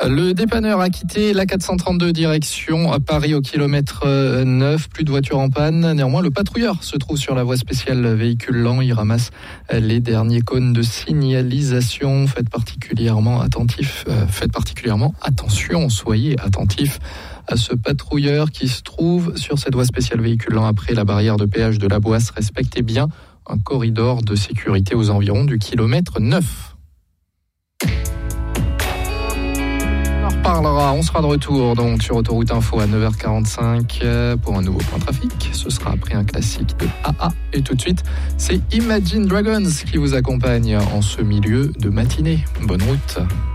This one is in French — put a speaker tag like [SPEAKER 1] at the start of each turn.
[SPEAKER 1] Le dépanneur a quitté la 432 direction à Paris au kilomètre 9. Plus de voitures en panne. Néanmoins, le patrouilleur se trouve sur la voie spéciale véhicule lent. Il ramasse les derniers cônes de signalisation. Faites particulièrement attention. Soyez attentifs à ce patrouilleur qui se trouve sur cette voie spéciale véhicule lent après la barrière de péage de la Boisse. Respectez bien un corridor de sécurité aux environs du kilomètre 9. On sera de retour donc sur Autoroute Info à 9h45 pour un nouveau point trafic. Ce sera après un classique de AA. Et tout de suite, c'est Imagine Dragons qui vous accompagne en ce milieu de matinée. Bonne route.